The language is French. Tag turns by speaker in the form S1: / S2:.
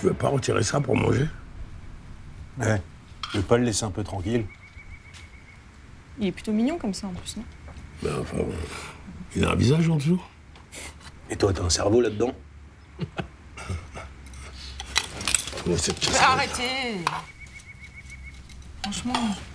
S1: Tu veux pas retirer ça pour manger?
S2: Ouais. Tu veux pas le laisser un peu tranquille?
S3: Il est plutôt mignon comme ça en plus, non?
S1: Ben enfin, il a un visage en dessous.
S2: Et toi, t'as un cerveau là-dedans?
S1: Oh, cette
S3: Arrêtez! Franchement.